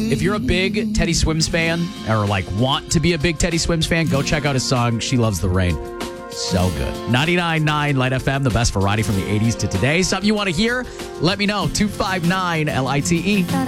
If you're a big Teddy Swims fan or like want to be a big Teddy Swims fan, go check out his song, She Loves the Rain. So good. 99.9 Light FM, the best variety from the 80s to today. Something you want to hear? Let me know. 259 LITE.